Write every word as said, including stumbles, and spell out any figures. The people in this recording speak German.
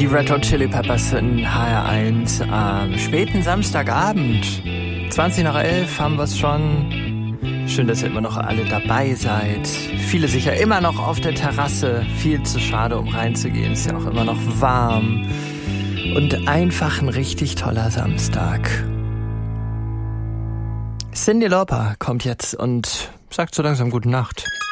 Die Red Hot Chili Peppers in H R eins am späten Samstagabend. zwanzig nach elf haben wir es schon. Schön, dass ihr immer noch alle dabei seid. Viele sicher immer noch auf der Terrasse. Viel zu schade, um reinzugehen. Ist ja auch immer noch warm. Und einfach ein richtig toller Samstag. Cyndi Lauper kommt jetzt und sagt so langsam gute Nacht.